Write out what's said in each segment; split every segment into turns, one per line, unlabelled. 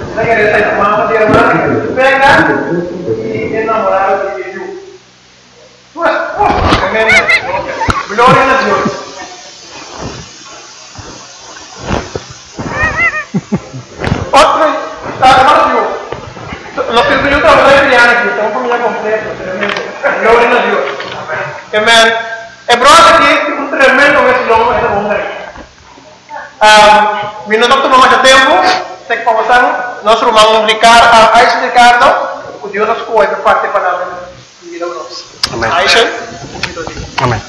La querida de mamá de hermana, venga y enamorado de Dios. Pues, gloria a Dios. Otro, hermano Dios. Los que yo trabajé en aquí, estamos familia completa, tremendo. Gloria a Dios. Amén. El problema aquí es un tremendo que se llama esta mujer. Mi nome tomou mais tempo, tem que conversar. Nosso irmão Ricardo, Aisha Ricardo, o Deus nos cuida para parte da palavra de vida nossa.
Amém.
Aisha,
Amém.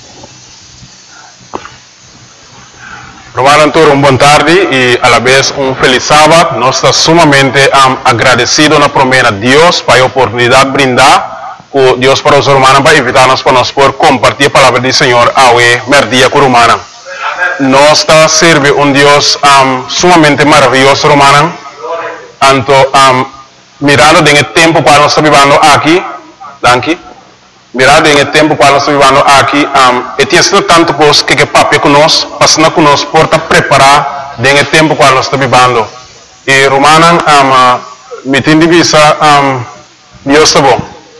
Romano Antônio, boa tarde e a la vez feliz sábado. Nós estamos sumamente agradecidos na promessa de Deus para a oportunidade de brindar com Deus para os romanos para invitar-nos para nós por compartilhar a palavra do Senhor ao merdia com romana. Nós está servindo Deus sumamente maravilhoso, romano. Anto mirando em tempo para nós vivendo aqui, danke. Mirando em tempo para nós vivendo aqui, e tem sido tanto coisa que papi conosco, passando conosco por preparar em tempo para nós vivendo. E romano, me tem divisa, Deus está bom.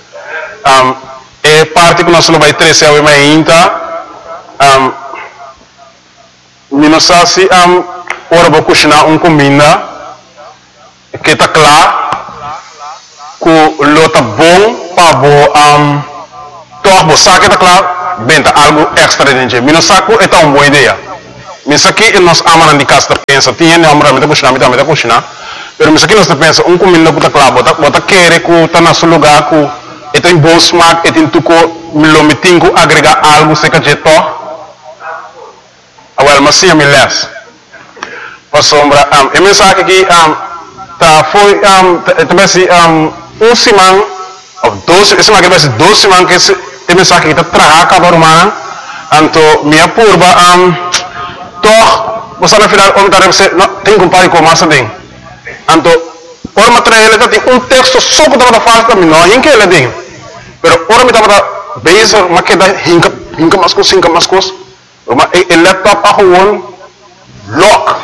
E parte que nós vai trazer ao ainda. Não sei se ora vou cozinhar comida que está claro que lo tá bom para vou tornar saque está claro venda algo extra dentro. Não sei que é uma boa ideia. Não sei que nós amamos de casa pensa tinha não amamos de cozinhar, mas cozinhar. Mas não sei que nós pensa comida que está claro, bota querer que está no seu lugar que tem bom smack, tem tudo lo metinho agregar algo se que já to. Well, mas sim, me less. Para sombra, a mensagem aqui foi também se semana ou 12, essa aqui vai ser 12 semanas que a mensagem aqui está trabalhando com a romana. Então, minha curva, você na final você tem que comparar com massa dentro. Então, por material ele tem texto só que está falando também, não é que ele tem. Mas ora me está base, mas que dá hinca mais coisas. El laptop a gewoon lock.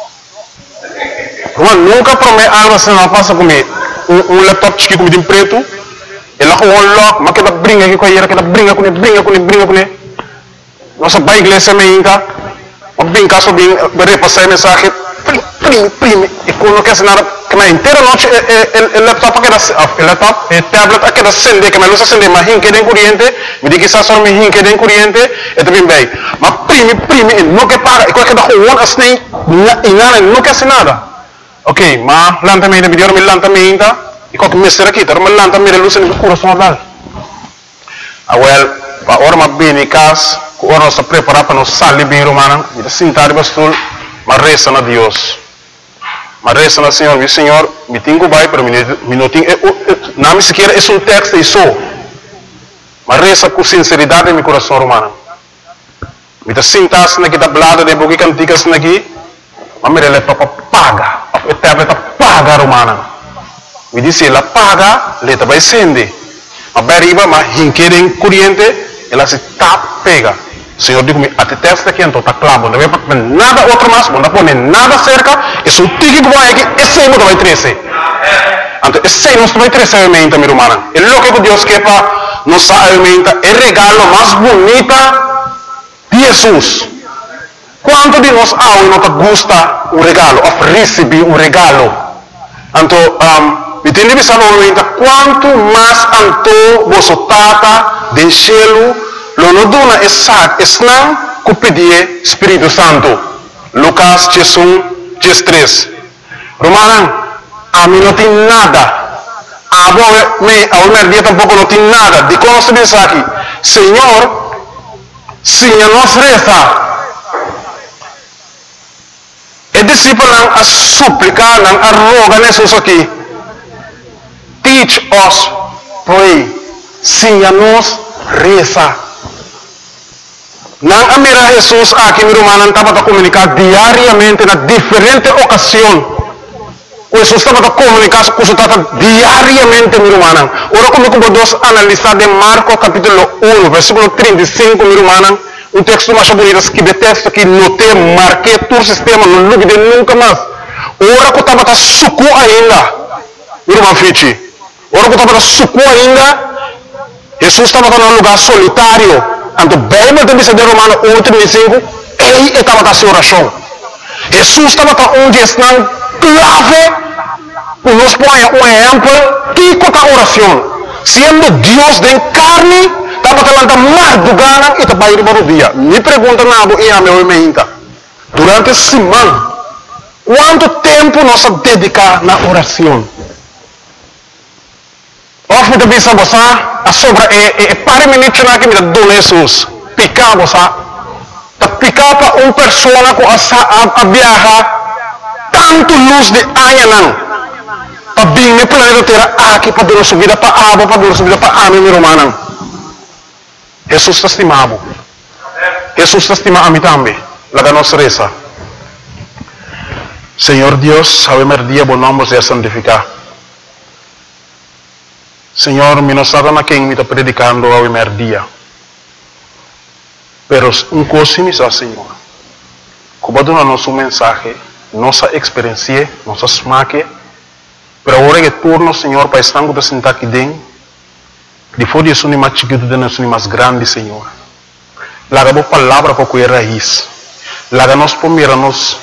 Nunca promete algo assim não passa comigo. Laptop chique comigo em preto. Ele a gewoon lock, mas que dá brinca aqui com ele, que dá brinca com ele. Nossa pai igreja me inca. Mas bem caso bem repassar mensagem. Prime. E quando quer nada, que na inteira noite el laptop que el laptop, el tablet que acende, que me luz acende, mas hinque de corriente, me diz que está só me hinque de corriente, é também bem. Mas prime, não que paga, e qualquer da rua assim, e nada, não quer nada. Ok, mas lanta-me, me lanta-me ainda, e qualquer mestre aqui, tá, mas lanta-me a luz no coração dela. Well, para hora mas bem em casa, hora nós está preparado para nós sair bem romana, e sentar bastul, mas reza na Deus. Mas reza na Senhor, me tenho vai para mim não tenho, não me sequer é texto e só. Mas reza com sinceridade em meu coração romano. Me está sentado naquela blada de boca canticas aqui, mas me releva para paga, para paga romana. Me disse ela paga, ela vai acender. Mas beriba, mas hinquerem corriente, ela se pega. O Senhor diz-me, até testa aqui, então está claro, não vai pôr nada outro mais, não vai pôr nada cerca, e se o tigre que vai aqui, esse aí não vai crescer. Então, esse aí não vai crescer a alimenta, minha irmã. É o que Deus quer para nos alimentar, é o regalo mais bonito de Jesus. Quanto de nós não gosta o regalo, ou receber o regalo? Então, me tem que saber quanto mais anto você tata de cielo, lo dona é sac, esnam, que pedir Espírito Santo. Lucas 3. Romana, a mim não tem nada. A minha tampouco não tem nada. De como se diz aqui, Senhor, Senhor nos reza. E discípulo não a suplicar, não a rogar nesses aqui. Teach us, pray. Senhor nos reza. Não amira Jesus aqui, meu irmão, estava a comunicar diariamente na diferente ocasião. Jesus estava a comunicar com o diariamente, meu irmão. Ora, como podemos analisar de Marcos capítulo 1, versículo 35, meu irmão, um texto mais bonito, que de texto que notei, marquei todo o sistema, não duvide nunca mais. ora que estava suco ainda, irmão Fichi, ora que estava suco ainda, Jesus estava num lugar solitário, então bem mas também se de Romano 1:35, ele estava na oração. Jesus estava onde está clave, para nos pôr um exemplo, que é a oração, sendo Deus de carne, estava falando mais do gana e estava indo para o dia. Me pergunta nada e a meu meinta, durante a semana, quanto tempo nós dedicamos na oração? Of também sabe você, a sobra é para minutos na que me dá Jesus, picar você, tá picar para uma pessoa que a viajar tanto luz de aia não, para bem me planeta terra aqui para dar subida para água, para dar subida para ame meu romano. Jesus está estimado, Jesus está estimado a mim também, lá da nossa reza. Senhor Deus, a primeiro dia bom nome seja santificado. Senhor, me não sabe na quem me está predicando ao primeiro dia. Pero coisa me sabe, Senhor. Como dá nosso mensagem, nossa experiência, nossa smaque, pero agora que turno, Senhor, para estar com sentar aqui dentro, depois de isso nem mais chiquito, de nós nem mais grande, Senhor. Laga a palavra para cuidar raiz. Laga nós primeiro nos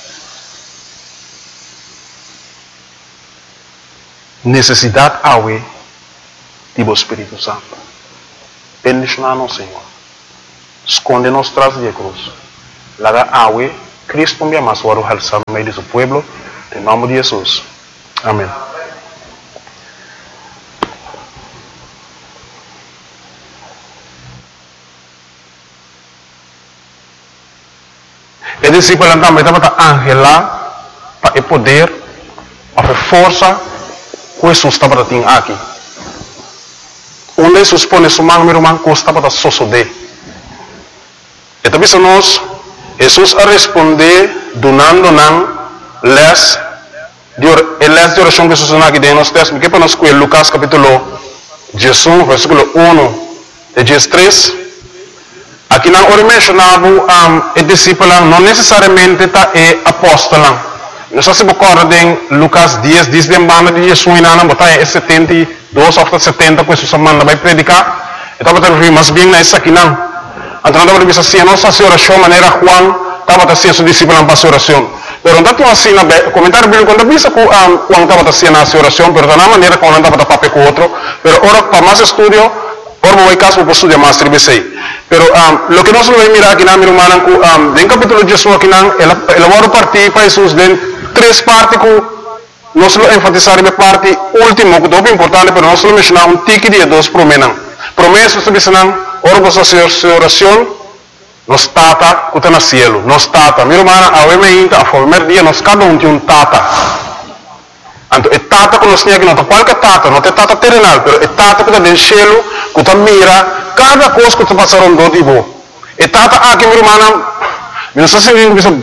necessidade awe do Espírito Santo. Bendicionar-nos, Senhor. Esconde-nos tras de cruz. Laga awe, Cristo me ama suaro halsam meio de seu pueblo, em nome de Jesus. Amém. E discípulo também estava angela para poder, para força, que Jesus estava tendo aqui. Onde Jesus põe sua mão, meu irmão, que estava a sosode. E também se nós, Jesus a responder, donando les de oração que Jesus aqui dentro nos textos, que para nós com Lucas capítulo 18, versículo 1 de 13. Aqui não ora mencionava o discípulo não necessariamente é apóstolo. Nós se recordem Lucas 10 diz de banda de Jesus na botar 72 ou 70 que Jesus manda vai predicar. Então para ver mais bem nessa aqui não. Então não deve ser nossa oração maneira Juan estava a ser seu discípulo na oração. Pero não tinha assim na comentário bíblico quando visa que Juan estava a ser na oração, pero da maneira como andava a papel com outro. Pero ora para mais estudio, ora vou caso para estudar mais tribesei. Pero lo que nós vamos mirar aqui na minha irmã, em capítulo 18 aqui não, ela vai partir para Jesus de três partes que nós vamos enfatizar na parte última, que é muito importante, pero nós vamos mencionar tique de dois promessas. Promessas que dizem, ora você a oração, nos tata que está no cielo, nos tata. Minha irmã, a primeiro dia, nós cada tem um tata. Então, é tata que nós temos aqui, não é qualquer tata, não é tata terrenal, mas é tata que está no cielo, que está mira cada coisa que está passando do tipo. É tata aqui, minha irmã, não sei se é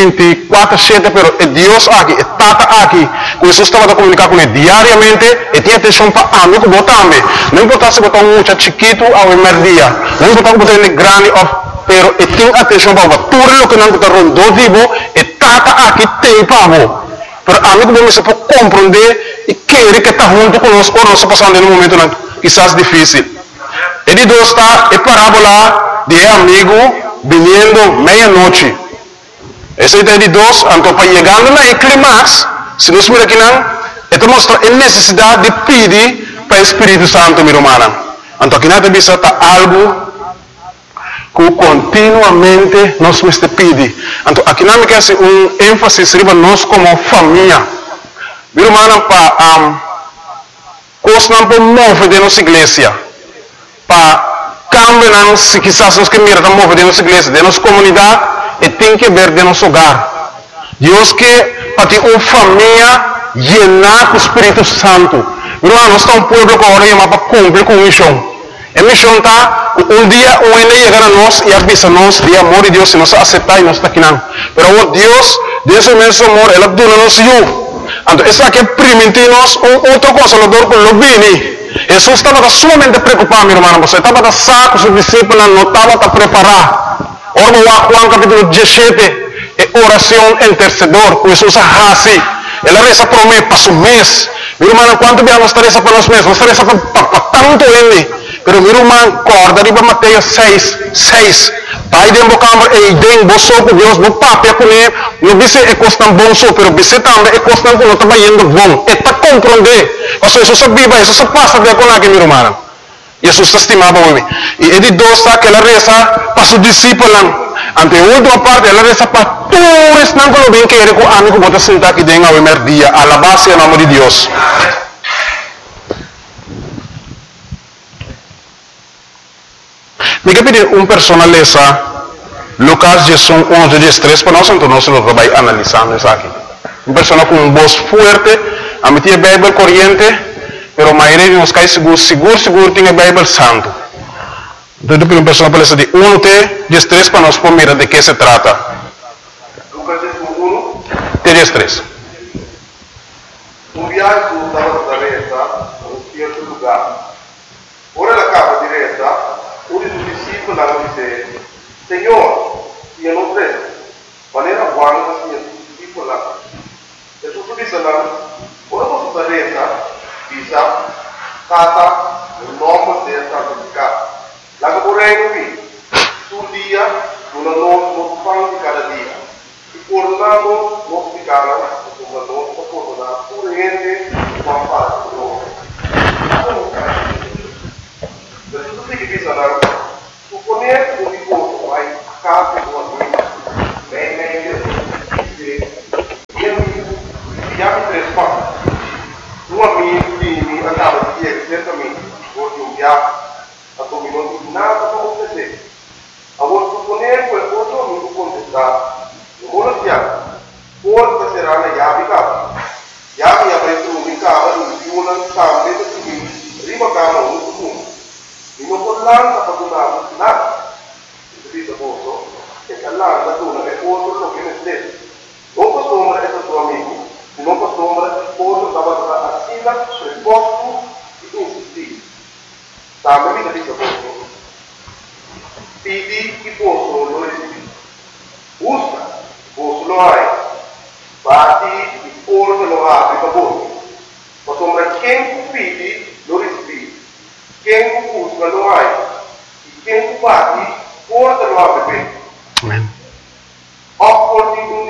24/7, mas é Deus aqui, é tata aqui, que Jesus estava a comunicar com ele diariamente, e tinha atenção para amigo que também. Não importa se botar um muito chiquito ao primeiro dia, não importa se botar ele grande, pero e tem atenção para tudo o que não está rondando do tipo, é tata aqui tem para você. Pero amigo bom se pode compreender e querer que está junto conosco ou nós passando em um momento quizás difícil. E de dois está a parábola de amigo vindo meia-noite. Essa ideia de dois, então para chegando na clímax, se nós miramos aqui não, então mostra a necessidade de pedir para o Espírito Santo, minha irmã. Então aqui nada disso está algo que continuamente nós nos pedimos. Então, aqui não me quer ênfase sobre nós como família. Meu irmão, para coisas não podemos mover de nossa igreja. Para cambiar, se quizás nós queremos mover de nossa igreja, de nossa comunidade, e tem que ver de nosso hogar. Deus quer para ter uma família llena com o Espírito Santo. Meu irmão, nós estamos um povo que oramos para cumprir com a missão. A missão está, um dia o ele chegar a nós e avisa-nos de amor de Deus, se nós aceitar e nós está aqui não. Mas o Deus, desse mesmo amor, ele dona-nos eu. Então, isso aqui permite-nos outra consolador que não vem. Jesus estava sumamente preocupado, meu irmão. Você estava saco, seus discípulos não estavam preparados. Ora, Juan capítulo 17, é oração intercedor, que Jesus hace. ela reza por mim, passa um mês. Meu irmão, quanto bem nós reza para nós mesmos? Nós reza para tanto ele. Pero meu irmão, corda riba Mateus 6. Pai de embocambre e den boso com Deus, no papo com ele, no bice é costan bom so, pero bice também é costan com não tá indo bom. É para compreender. Ou seja, isso viva, isso passa de com aquele meu irmão. Jesus estimava o homem. E ele dosta que ela reza para seus discípulos. Ante a última parte, ela reza para todos não que bem que ele com amigo bota sentar aqui dentro ao primeiro dia, alabar-se o nome de Deus. Me quer pedir persona lesa Lucas 11:13 para nós, então nós vamos analisando isso aqui. Persona com voz forte, a meter a Bíblia corriente, pero a maioria de nós cai seguro tem a Bíblia santo. Então, eu persona para lesa de 1:13 para nós mirar de que se trata.
Lucas
13.
viaggio stava da resa a un certo lugar. Ora la capa di resa, uno dei discepoli disse: Signore, io non credo, ma era buono che sia discepolo. E tu disse là, ora posso fare resa, bisa, kata, un nome del santificato. La che vorrei qui, sul dia, una non fanno di cada dia. E portando, non si cala, come non si porta pure niente, ma fa loro. Per tutti che bisogna supponere un ricordo, vai a casa di una vita, meglio, chiami tre spazi. Un amico mi andava di ieri, certamente, oggi un viaggio, a come non di nada come te. A vuoi supponere quel cosa non può contestare. Non vuole piano. Forse sarà una chiave cava. Chiave avrei un cava, di una cava, di prima cava, un punto. In un collante ha fatto nada. Questo posto è che l'altra donna è oltre lo che ne stesso. Non posso ombra è tuo amico, non posso ombra oltre la vostra assina sul posto di insistire. Sta mi dice posto. Fidi che posso lo resipi. Usa, posso lo hai. Bati di oltre lo apri per voi. Ma ombra quem fidi lo resipi. Quem usa lo hai. Quem bati oltre lo apri per.
Amen.
Opporti un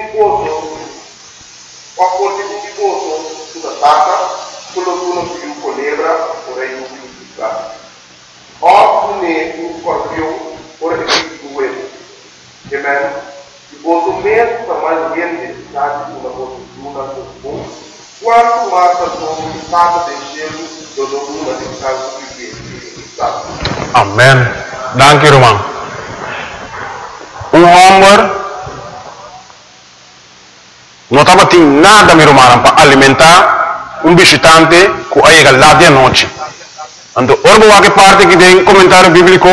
tifoso sulla tacca, quello che uno più colebra, vorrei un più piccato. Oppure un scorpione, ora che più due. Amen. Il voto meno per mai niente di stati una voto giuna con un. Quanto massa sono stata del cielo, dove una di tanto più piccato.
Amen. Danke, Roman. Honger não estava tendo nada, meu irmão, para alimentar visitante que chega lá de noite. Então, ora que parte que tem comentário bíblico,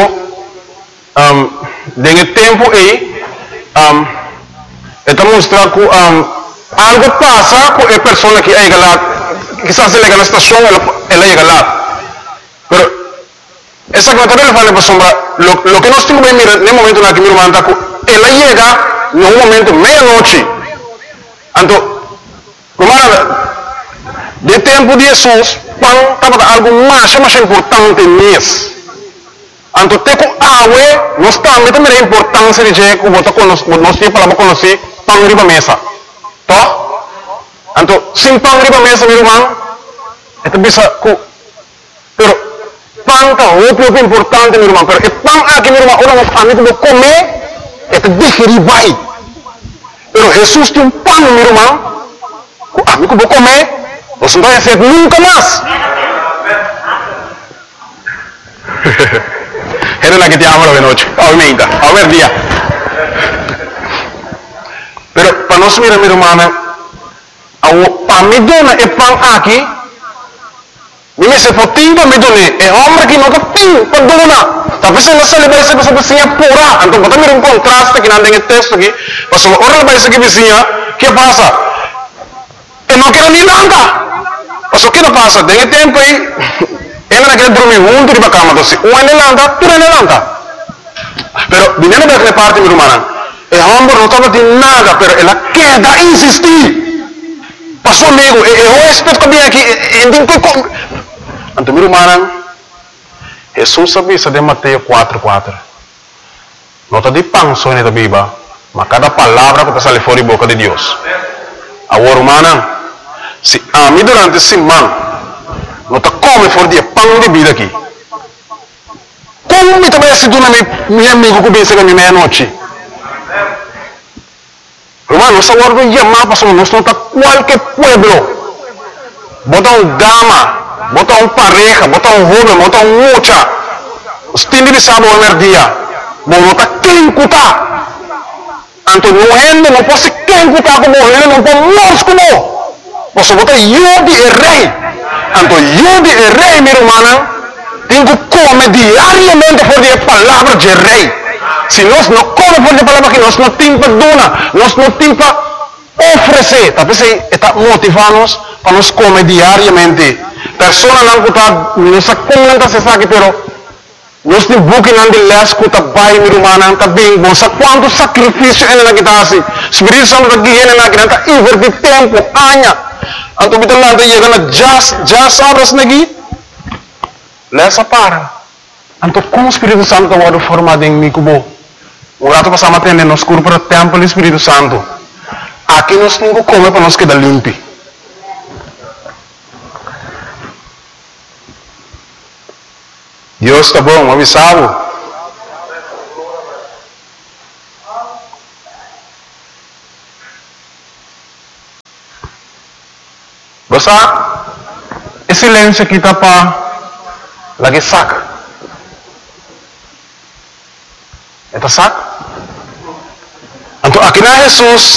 tem tempo aí, está mostrando que algo passa com a pessoa que chega lá, que se chega na estação, ela chega lá. Pero, essa comentário ele fala para sombra, lo que nós temos que mirar no momento na que meu irmão está, ela chega no momento meia-noite. Então, como de tempo de Jesus, quando estava algo mais importante nisso. Então, tem que água, nós também a importância de que nós temos para conhecer pão riba mesa. Tá? Então, sem pão riba mesa, meu irmão, é que bisa que, pero pão é muito importante, meu irmão, pero é pão aqui, meu irmão, ora nós amigos comer, é que digerir vai. Pero Jesus tem pão, meu irmão, que amigo vou comer, você não vai fazer nunca mais. Era la que te amo la noche, aumenta, a ver día. Pero para nós mirar, meu irmão, para mim dona é pão aqui, me se potinho para me donar, é homem que não tem para donar. Tapi saya nasa lebay sa bisinya pura. Anto kita miring kontras que nandang yung texto aqui. Mas orang lebay sa bisinya, que pasa? E não quero nem nada. Mas o que não pasa? Tem tempo aí, ela não quer dormir junto de cama, então se um ele lanta, tu ele lanta. Pero vinendo daquela parte, meu irmão, é homem não estava de nada, pero ela quer insistir. Mas nosso amigo, eu respeito que bem aqui, então, meu irmão, Jesus sabia de Mateus 4:4. Nota de pão só na Bíblia, mas cada palavra que sai fora da boca de Deus. Agora, irmão, se a mim durante a semana, nota come fora de pão de vida aqui. Como me também se dona meu amigo que vem chegar meia-noite? Irmão, nós agora não chamamos para nós não tá qualquer pueblo. Bota dama, bota pareja, bota jovem, bota mocha. Os têm de saber o dia. Bom, não tá quem cutar. Anto não rende, não pode quem cutar como ele, não pode morrer como. Você bota eu de rei. Anto eu de rei, meu irmão, tem que comer diariamente por a palavra de rei. Se nós não comemos por a palavra que nós não temos para donar, nós não temos para oferecer. Talvez está motivando-nos para nós comer diariamente. Pessoas não cutar, não se comenta se sabe, pero nós temos buquê não de les cuta bai meu irmão, tá bem bom. Sabe quanto sacrifício ele na guitarra assim? Espírito Santo aqui ele na guitarra, invertir tempo, anha. Anto bitar lá de chegar na jazz horas nagi. Lesa para. Anto como o Espírito Santo agora formado em mim como o rato passamos a atender nos cursos para o templo do Espírito Santo. Aqui nós não comemos para nós quedar limpo. Deus está bom, avisado. Basta, esse silêncio aqui está para lagi saca. Eta saca? Então aqui na Jesus